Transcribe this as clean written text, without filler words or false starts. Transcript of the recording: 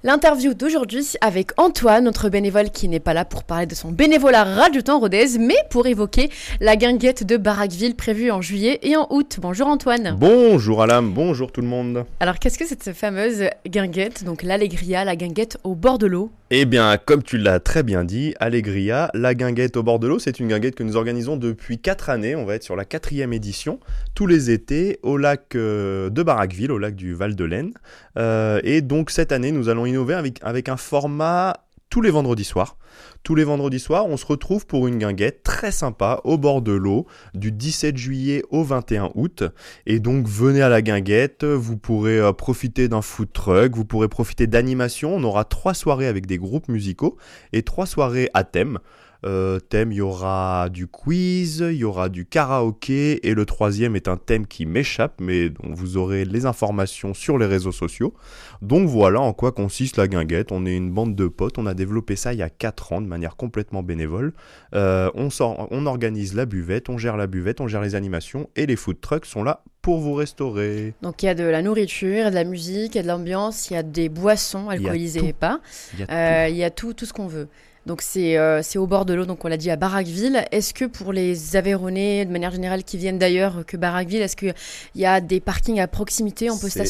L'interview d'aujourd'hui avec Antoine, notre bénévole qui n'est pas là pour parler de son bénévolat Radio-Temps Rodez, mais pour évoquer la guinguette de Barraqueville prévue en juillet et en août. Bonjour Antoine. Bonjour Alam, bonjour tout le monde. Alors qu'est-ce que c'est cette fameuse guinguette, donc l'Allegria, la guinguette au bord de l'eau? Eh bien, comme tu l'as très bien dit, Allegria, la guinguette au bord de l'eau, c'est une guinguette que nous organisons depuis 4 années. On va être sur la 4e édition, tous les étés, au lac de Barraqueville, au lac du Val-de-Laine. Et donc cette année, nous allons innover avec un format tous les vendredis soirs. Tous les vendredis soirs, on se retrouve pour une guinguette très sympa au bord de l'eau du 17 juillet au 21 août. Et donc venez à la guinguette, vous pourrez profiter d'un food truck, vous pourrez profiter d'animation. On aura 3 soirées avec des groupes musicaux et 3 soirées à thème. Thème, il y aura du quiz, il y aura du karaoké et le 3e est un thème qui m'échappe mais dont vous aurez les informations sur les réseaux sociaux. Donc voilà en quoi consiste la guinguette. On est une bande de potes, on a développé ça il y a 4 ans de manière complètement bénévole. On organise la buvette, on gère les animations et les food trucks sont là pour vous restaurer. Donc il y a de la nourriture, de la musique, il y a de l'ambiance, il y a des boissons alcoolisées et pas. Il y a tout ce qu'on veut. Donc c'est au bord de l'eau, donc on l'a dit à Barraqueville. Est-ce que pour les Aveyronnais, de manière générale, qui viennent d'ailleurs que Barraqueville, est-ce qu'il y a des parkings à proximité, on peut stationner ?